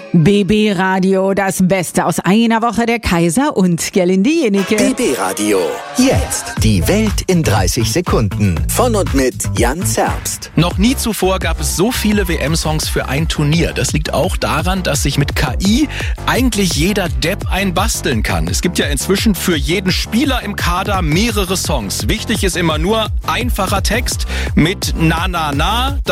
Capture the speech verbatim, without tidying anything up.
B B Radio, das Beste aus einer Woche, der Kaiser und Gerlinde Jenike. B B Radio, jetzt die Welt in dreißig Sekunden. Von und mit Jan Zerbst. Noch nie zuvor gab es so viele W M-Songs für ein Turnier. Das liegt auch daran, dass sich mit K I eigentlich jeder Depp einbasteln kann. Es gibt ja inzwischen für jeden Spieler im Kader mehrere Songs. Wichtig ist immer nur einfacher Text mit Na Na Na.